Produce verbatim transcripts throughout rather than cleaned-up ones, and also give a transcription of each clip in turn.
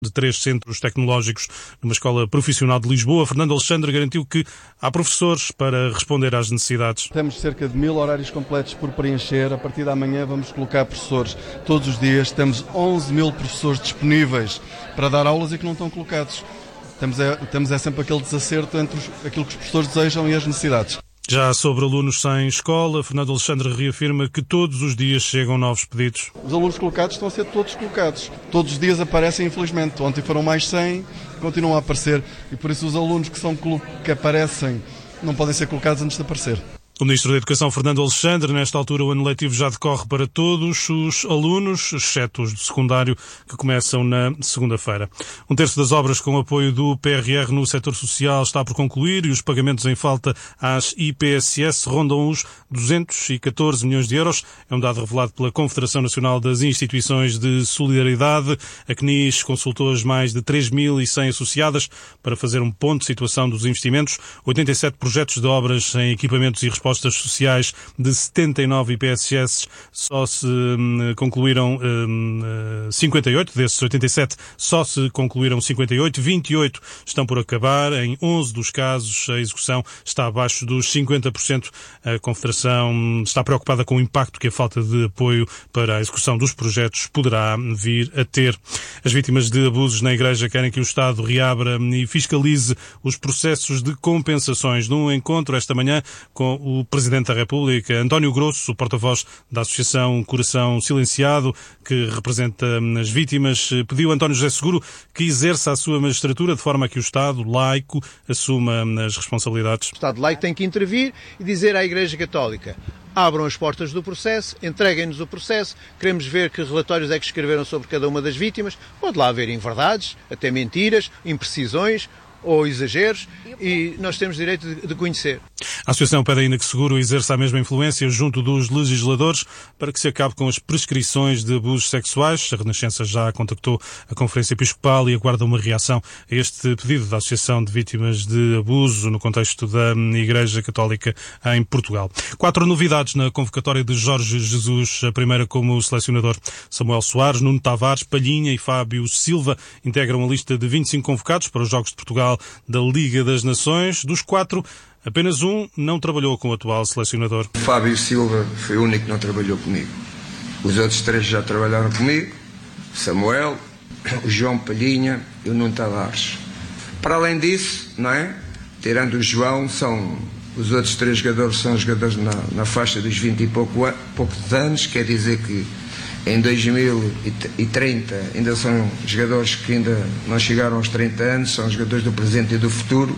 de três centros tecnológicos numa escola profissional de Lisboa. Fernando Alexandre garantiu que há professores para responder às necessidades. Temos cerca de mil horários completos por preencher. A partir da manhã vamos colocar professores. Todos os dias temos onze mil professores disponíveis para dar aulas e que não estão colocados. Temos é, temos é sempre aquele desacerto entre os, aquilo que os professores desejam e as necessidades. Já sobre alunos sem escola, Fernando Alexandre reafirma que todos os dias chegam novos pedidos. Os alunos colocados estão a ser todos colocados. Todos os dias aparecem, infelizmente. Ontem foram mais cem, continuam a aparecer. E por isso os alunos que, são, que aparecem não podem ser colocados antes de aparecer. O Ministro da Educação, Fernando Alexandre, nesta altura o ano letivo já decorre para todos os alunos, exceto os do secundário, que começam na segunda-feira. Um terço das obras com apoio do P R R no setor social está por concluir e os pagamentos em falta às I P S S rondam os duzentos e catorze milhões de euros. É um dado revelado pela Confederação Nacional das Instituições de Solidariedade. A C N I S consultou as mais de três mil e cem associadas para fazer um ponto de situação dos investimentos. oitenta e sete projetos de obras em equipamentos e respostas sociais de setenta e nove I P S S só se hum, concluíram hum, cinquenta e oito, desses oitenta e sete só se concluíram cinquenta e oito, vinte e oito estão por acabar, em onze dos casos a execução está abaixo dos cinquenta por cento. A Confederação está preocupada com o impacto que a falta de apoio para a execução dos projetos poderá vir a ter. As vítimas de abusos na Igreja querem que o Estado reabra e fiscalize os processos de compensações. Num encontro esta manhã com o Presidente da República, António Grosso, o porta-voz da Associação Coração Silenciado, que representa as vítimas, pediu a António José Seguro que exerça a sua magistratura de forma a que o Estado laico assuma as responsabilidades. O Estado laico tem que intervir e dizer à Igreja Católica: abram as portas do processo, entreguem-nos o processo, queremos ver que relatórios é que escreveram sobre cada uma das vítimas. Pode lá haver inverdades, até mentiras, imprecisões ou exageros, e nós temos direito de conhecer. A Associação pede ainda que Seguro exerça a mesma influência junto dos legisladores para que se acabe com as prescrições de abusos sexuais. A Renascença já contactou a Conferência Episcopal e aguarda uma reação a este pedido da Associação de Vítimas de Abuso no contexto da Igreja Católica em Portugal. Quatro novidades na convocatória de Jorge Jesus. A primeira como selecionador. Samuel Soares, Nuno Tavares, Palhinha e Fábio Silva integram a lista de vinte e cinco convocados para os Jogos de Portugal da Liga das Nações. Dos quatro, apenas um não trabalhou com o atual selecionador. Fábio Silva foi o único que não trabalhou comigo. Os outros três já trabalharam comigo. Samuel, o João Palhinha e o Nuno Tavares. Para além disso, não é? Tirando o João, são os outros três jogadores são jogadores na, na faixa dos vinte e pouco, poucos anos. Quer dizer que em dois mil e trinta ainda são jogadores que ainda não chegaram aos trinta anos, são jogadores do presente e do futuro.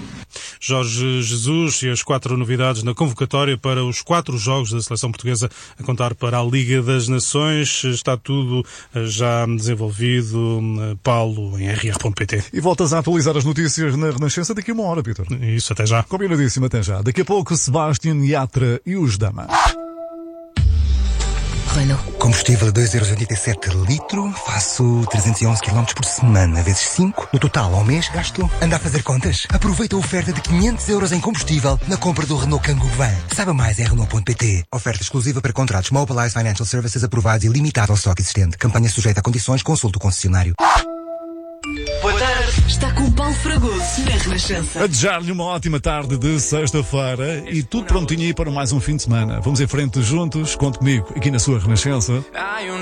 Jorge Jesus e as quatro novidades na convocatória para os quatro jogos da seleção portuguesa a contar para a Liga das Nações. Está tudo já desenvolvido. Paulo, em r r ponto p t. E voltas a atualizar as notícias na Renascença daqui a uma hora, Peter. Isso, até já. Combinadíssimo, até já. Daqui a pouco, Sebastián Yatra e os Dama. Renault. Combustível a dois euros e oitenta e sete litro, faço trezentos e onze quilómetros por semana, vezes cinco. No total, ao mês, gasto. Anda a fazer contas? Aproveita a oferta de quinhentos euros em combustível na compra do Renault Kangoo Van. Saiba mais em renault ponto p t. Oferta exclusiva para contratos Mobilize Financial Services aprovados e limitado ao estoque existente. Campanha sujeita a condições, consulte o concessionário. Boa tarde. Está com Paulo Fragoso na Renascença. A desejar-lhe uma ótima tarde de sexta-feira e tudo prontinho aí para mais um fim de semana. Vamos em frente juntos, conte comigo aqui na sua Renascença.